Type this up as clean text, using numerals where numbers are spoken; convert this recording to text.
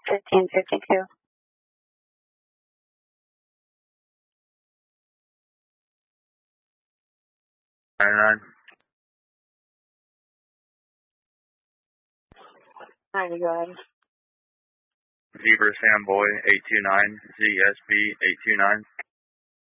1552. 99. 90, go ahead. Zebra Samboy 829, ZSB 829.